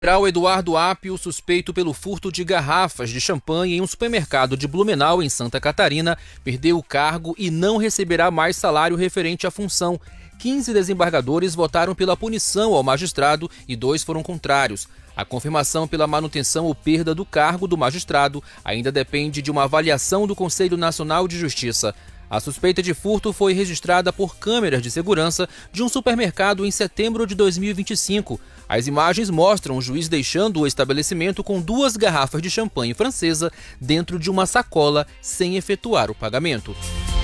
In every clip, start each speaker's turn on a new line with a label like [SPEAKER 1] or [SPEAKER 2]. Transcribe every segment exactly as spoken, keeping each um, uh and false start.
[SPEAKER 1] O Eduardo Apio, suspeito pelo furto de garrafas de champanhe em um supermercado de Blumenau, em Santa Catarina, perdeu o cargo e não receberá mais salário referente à função. quinze desembargadores votaram pela punição ao magistrado e dois foram contrários. A confirmação pela manutenção ou perda do cargo do magistrado ainda depende de uma avaliação do Conselho Nacional de Justiça. A suspeita de furto foi registrada por câmeras de segurança de um supermercado em setembro de dois mil e vinte e cinco. As imagens mostram o juiz deixando o estabelecimento com duas garrafas de champanhe francesa dentro de uma sacola sem efetuar o pagamento.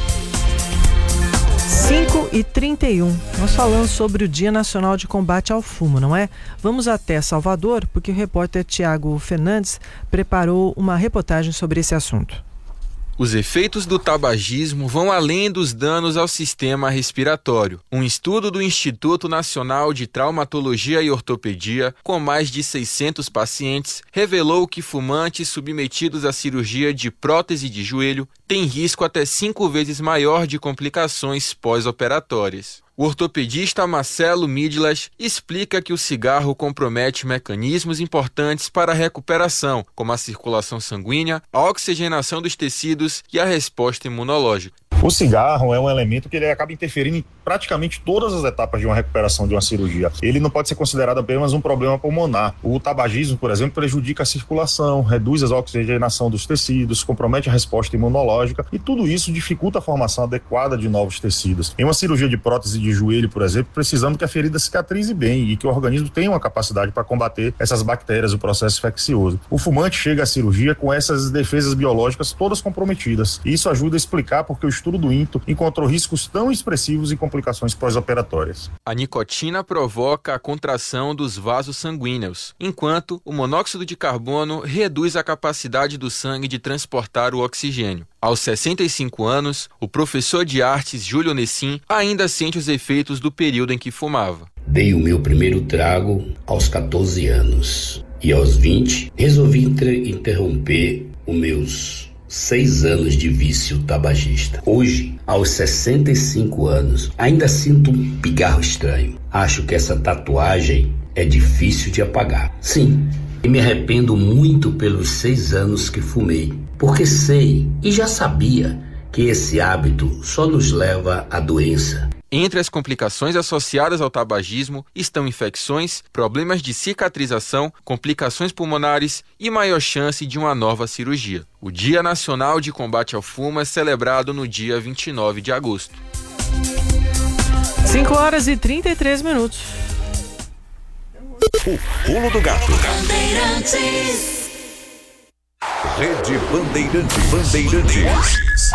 [SPEAKER 2] cinco e trinta e um. Nós falamos sobre o Dia Nacional de Combate ao Fumo, não é? Vamos até Salvador, porque o repórter Tiago Fernandes preparou uma reportagem sobre esse assunto.
[SPEAKER 3] Os efeitos do tabagismo vão além dos danos ao sistema respiratório. Um estudo do Instituto Nacional de Traumatologia e Ortopedia, com mais de seiscentos pacientes, revelou que fumantes submetidos à cirurgia de prótese de joelho têm risco até cinco vezes maior de complicações pós-operatórias. O ortopedista Marcelo Midlas explica que o cigarro compromete mecanismos importantes para a recuperação, como a circulação sanguínea, a oxigenação dos tecidos e a resposta imunológica.
[SPEAKER 4] O cigarro é um elemento que ele acaba interferindo em praticamente todas as etapas de uma recuperação de uma cirurgia. Ele não pode ser considerado apenas um problema pulmonar. O tabagismo, por exemplo, prejudica a circulação, reduz a oxigenação dos tecidos, compromete a resposta imunológica e tudo isso dificulta a formação adequada de novos tecidos. Em uma cirurgia de prótese de joelho, por exemplo, precisamos que a ferida cicatrize bem e que o organismo tenha uma capacidade para combater essas bactérias, o processo infeccioso. O fumante chega à cirurgia com essas defesas biológicas todas comprometidas. E isso ajuda a explicar porque o estudo do I N T O encontrou riscos tão expressivos em complicações pós-operatórias.
[SPEAKER 3] A nicotina provoca a contração dos vasos sanguíneos, enquanto o monóxido de carbono reduz a capacidade do sangue de transportar o oxigênio. Aos sessenta e cinco anos, o professor de artes Júlio Nessim ainda sente os efeitos do período em que fumava.
[SPEAKER 5] Dei o meu primeiro trago aos catorze anos e aos vinte resolvi inter- interromper os meus seis anos de vício tabagista. Hoje, aos sessenta e cinco anos, ainda sinto um pigarro estranho. Acho que essa tatuagem é difícil de apagar. Sim, e me arrependo muito pelos seis anos que fumei, porque sei e já sabia que esse hábito só nos leva à doença.
[SPEAKER 3] Entre as complicações associadas ao tabagismo estão infecções, problemas de cicatrização, complicações pulmonares e maior chance de uma nova cirurgia. O Dia Nacional de Combate ao Fumo é celebrado no dia vinte e nove de agosto.
[SPEAKER 2] cinco horas e trinta e três minutos.
[SPEAKER 6] O Pulo do Gato. Rede Bandeirantes. Bandeirantes.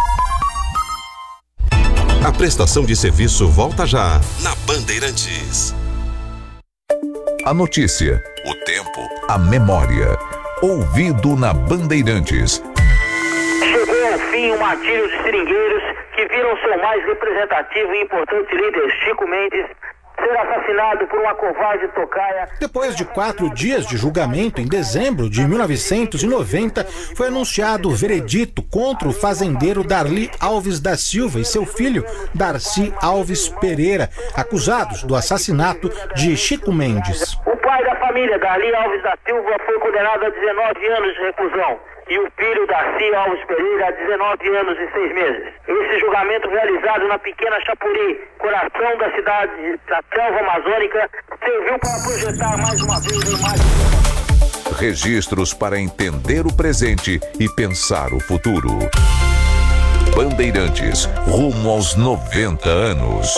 [SPEAKER 6] A prestação de serviço volta já na Bandeirantes. A notícia, o tempo, a memória. Ouvido na Bandeirantes.
[SPEAKER 7] Chegou ao fim o matilho de seringueiros que viram seu mais representativo e importante líder, Chico Mendes, ser assassinado por uma covarde tocaia.
[SPEAKER 8] Depois de quatro dias de julgamento, em dezembro de mil novecentos e noventa, foi anunciado o veredito contra o fazendeiro Darli Alves da Silva e seu filho, Darcy Alves Pereira, acusados do assassinato de Chico Mendes.
[SPEAKER 7] O pai da família, Darli Alves da Silva, foi condenado a dezenove anos de reclusão. E o filho, Darcy Alves Pereira, a dezenove anos e seis meses. Esse julgamento, realizado na pequena Chapuri, coração da cidade da selva amazônica, serviu para projetar mais uma vez a imagem.
[SPEAKER 6] Registros para entender o presente e pensar o futuro. Bandeirantes, rumo aos noventa anos.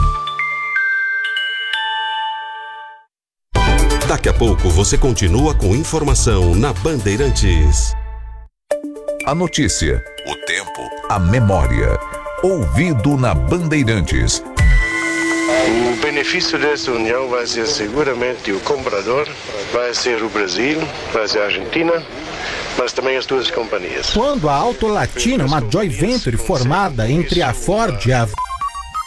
[SPEAKER 6] Daqui a pouco você continua com informação na Bandeirantes. A notícia, o tempo, a memória. Ouvido na Bandeirantes.
[SPEAKER 9] O benefício dessa união vai ser seguramente o comprador, vai ser o Brasil, vai ser a Argentina, mas também as duas companhias.
[SPEAKER 8] Quando a Auto Latina, uma joint venture formada entre a Ford e a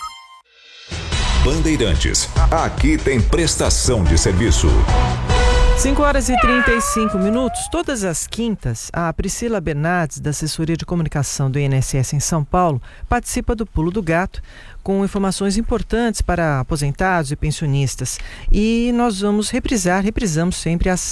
[SPEAKER 6] Bandeirantes, aqui tem prestação de serviço.
[SPEAKER 2] cinco horas e trinta e cinco minutos. Todas as quintas, a Priscila Bernardes, da Assessoria de Comunicação do I N S S em São Paulo, participa do Pulo do Gato com informações importantes para aposentados e pensionistas. E nós vamos reprisar, reprisamos sempre às